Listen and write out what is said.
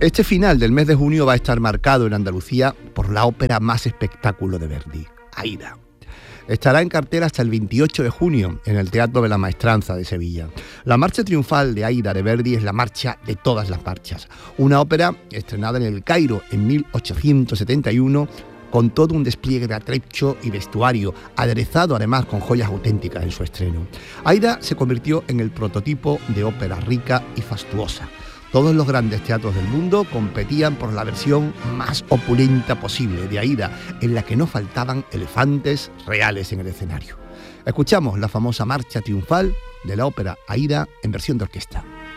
Este final del mes de junio va a estar marcado en Andalucía por la ópera más espectáculo de Verdi, Aida. Estará en cartel hasta el 28 de junio en el Teatro de la Maestranza de Sevilla. La marcha triunfal de Aida de Verdi es la marcha de todas las marchas, una ópera estrenada en El Cairo en 1871 con todo un despliegue de atrecho y vestuario, aderezado además con joyas auténticas en su estreno. Aida se convirtió en el prototipo de ópera rica y fastuosa. Todos los grandes teatros del mundo competían por la versión más opulenta posible de Aida, en la que no faltaban elefantes reales en el escenario. Escuchamos la famosa marcha triunfal de la ópera Aida en versión de orquesta.